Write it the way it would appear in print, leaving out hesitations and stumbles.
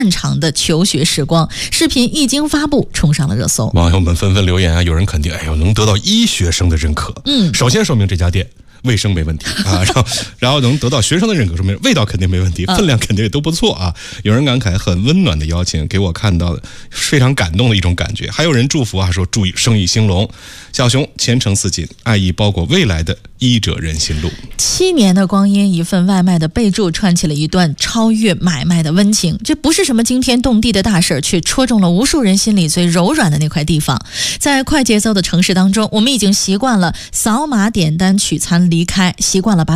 漫长的求学时光。视频一经发布，冲上了热搜。 网友们纷纷留言啊，有人肯定，哎呦，能得到医学生的认可，首先说明这家店卫生没问题啊，然后能得到学生的认可，说明味道肯定没问题，分量肯定也都不错啊。有人感慨很温暖的邀请，给我看到非常感动的一种感觉。还有人祝福啊，说祝生意兴隆，小熊前程似锦，爱意包裹未来的医者仁心路。 7年的光阴，一份外卖的备注串起了一段超越买卖的温情。这不是什么惊天动地的大事，却戳中了无数人心里最柔软的那块地方。在快节奏的城市当中，我们已经习惯了扫码点单取餐离开，习惯了把